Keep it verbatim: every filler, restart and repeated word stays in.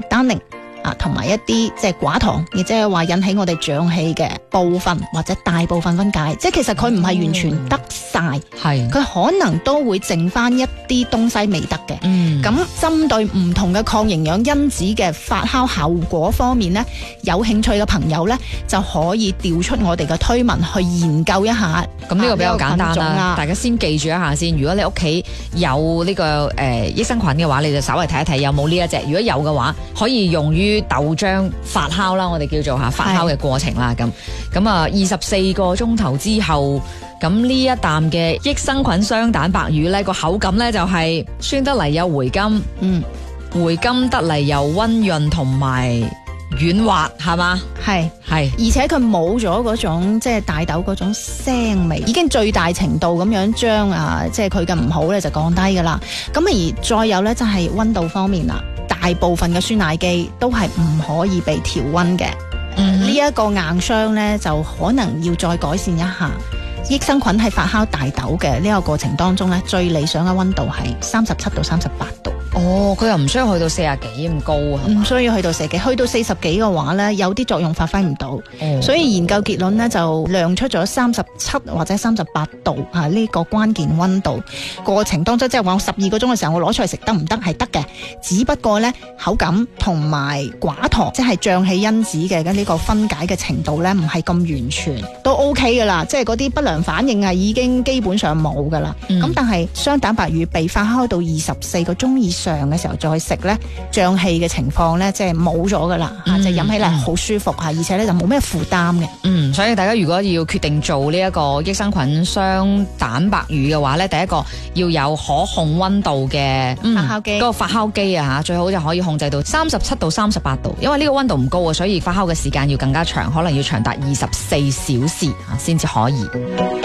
單寧啊，同埋一啲即係寡糖，亦即係話引起我哋脹氣嘅部分或者大部分分解，即係其實佢唔係完全得晒， 係佢、嗯、可能都會剩翻一啲東西未得嘅。 嗯， 咁針對唔同嘅抗營養因子嘅發酵效果方面呢，有興趣嘅朋友呢，就可以調出我哋嘅推文去研究一下。 咁呢個比較簡單啦、 啊， 大家先記住一下先。如果你屋企有呢、這個誒、呃、益生菌嘅話，你就稍微睇一睇有冇呢一隻。如果有嘅話，可以用於豆漿發酵啦，我哋叫做吓發酵嘅過程啦。咁咁啊，二十四個鐘頭之後，咁呢一啖嘅益生菌雙蛋白乳呢個口感呢，就係酸得嚟有回甘， 嗯， 回甘得嚟又溫潤同埋軟滑，係嘛？ 係係， 而且佢冇咗嗰種即係大豆嗰種腥味，已經最大程度咁樣將啊即係佢嘅唔好咧就降低噶啦。咁而再有咧就係溫度方面啦，大部分嘅酸奶機都係唔可以被調溫嘅。 嗯， 呢一個硬傷咧就可能要再改善一下。益生菌喺發酵大豆嘅呢個過程當中咧，最理想嘅溫度係三十七到三十八度。 哦，佢又唔需要去到四十幾咁高啊？ 唔需要去到四十幾，去到四十幾嘅話咧，有啲作用發揮唔到。 哦，所以研究結論咧就量出咗三十七或者三十八度啊呢個關鍵溫度過程當中，即係話我十二個鐘嘅時候我攞出嚟食得唔得？係得嘅，只不過咧口感同埋寡糖即係脹氣因子嘅呢個分解嘅程度咧唔係咁完全，都 OK 噶啦，即係嗰啲不良反應係已經基本上冇噶啦。咁、嗯、但係雙蛋白乳被發酵到二十四個鐘以上嘅時候再食咧，脹氣嘅情況咧即係冇咗噶啦，吓、嗯、就飲起嚟好舒服吓，而且咧就冇咩負擔嘅。 嗯，所以大家如果要決定做呢一個益生菌雙蛋白乳嘅話咧，第一個要有可控溫度嘅發酵機， 嗰、嗯嗰個發酵機啊吓，最好就可以控制到三十七到三十八度，因為呢個溫度唔高啊，所以發酵嘅時間要更加長，可能要長達二十四小時啊先至可以。